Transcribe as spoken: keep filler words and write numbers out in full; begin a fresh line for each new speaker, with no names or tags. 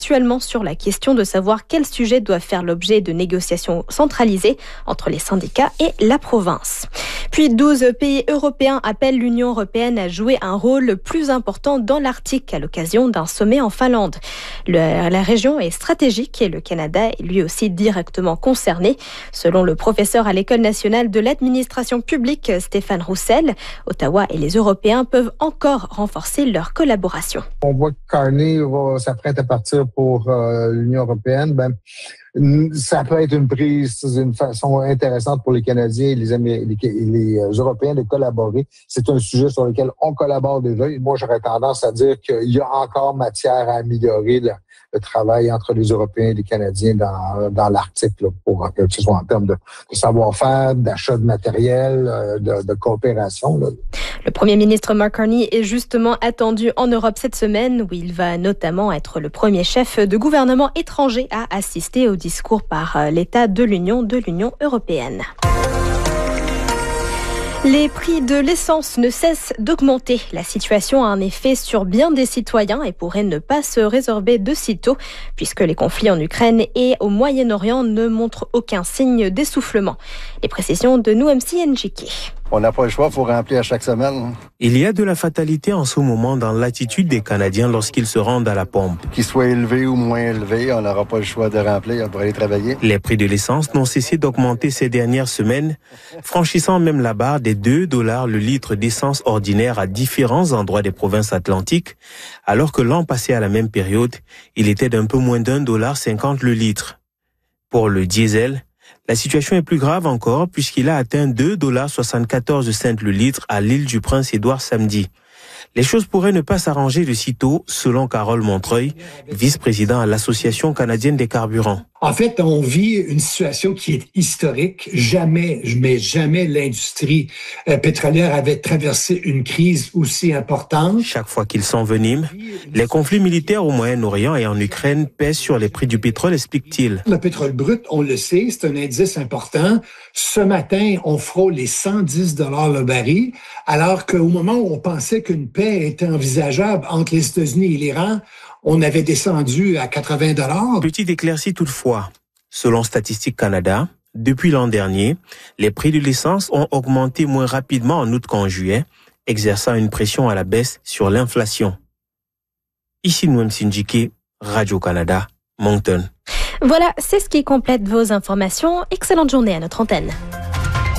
actuellement sur la question de savoir quels sujets doivent faire l'objet de négociations centralisées entre les syndicats et la province. Puis douze pays européens appellent l'Union européenne à jouer un rôle plus important dans l'Arctique à l'occasion d'un sommet en Finlande. Le, la région est stratégique et le Canada est lui aussi directement concerné. Selon le professeur à l'École nationale de l'administration publique, Stéphane Roussel, Ottawa et les Européens peuvent encore renforcer leur collaboration.
On voit que Carney va s'apprête à partir pour euh, l'Union européenne. Ben, ça peut être une prise, une façon intéressante pour les Canadiens et les, Amé- les, les Européens de collaborer. C'est un sujet sur lequel on collabore déjà. Et moi, j'aurais tendance à dire qu'il y a encore matière à améliorer le, le travail entre les Européens et les Canadiens dans, dans l'Arctique, là, pour que ce soit en termes de, de savoir-faire, d'achat de matériel, de, de coopération. Là.
Le Premier ministre Mark Carney est justement attendu en Europe cette semaine, où il va notamment être le premier chef de gouvernement étranger à assister au discours par l'État de l'Union de l'Union européenne. Les prix de l'essence ne cessent d'augmenter. La situation a un effet sur bien des citoyens et pourrait ne pas se résorber de sitôt, puisque les conflits en Ukraine et au Moyen-Orient ne montrent aucun signe d'essoufflement. Les précisions de Nouemsi Njike.
On n'a pas le choix, il faut remplir à chaque semaine.
Il y a de la fatalité en ce moment dans l'attitude des Canadiens lorsqu'ils se rendent à la pompe.
Qu'ils soient élevés ou moins élevés, on n'aura pas le choix de remplir pour aller travailler.
Les prix de l'essence n'ont cessé d'augmenter ces dernières semaines, franchissant même la barre des deux dollars le litre d'essence ordinaire à différents endroits des provinces atlantiques, alors que l'an passé à la même période, il était d'un peu moins d'un dollar cinquante le litre. Pour le diesel, la situation est plus grave encore puisqu'il a atteint deux dollars soixante-quatorze le litre à l'île du Prince-Édouard samedi. Les choses pourraient ne pas s'arranger de sitôt, selon Carole Montreuil, vice-président à l'Association canadienne des carburants.
En fait, on vit une situation qui est historique. Jamais, mais jamais l'industrie euh, pétrolière avait traversé une crise aussi importante.
Chaque fois qu'ils s'enveniment, les conflits militaires au Moyen-Orient et en Ukraine pèsent sur les prix du pétrole, explique-t-il.
Le pétrole brut, on le sait, c'est un indice important. Ce matin, on frôle les cent dix dollars le baril, alors qu'au moment où on pensait qu'une paix était envisageable entre les États-Unis et l'Iran, on avait descendu à quatre-vingts dollars.
Petite éclaircie toutefois. Selon Statistique Canada, depuis l'an dernier, les prix de l'essence ont augmenté moins rapidement en août qu'en juillet, exerçant une pression à la baisse sur l'inflation. Ici Nouemsi Njike, Radio-Canada, Moncton.
Voilà, c'est ce qui complète vos informations. Excellente journée à notre antenne.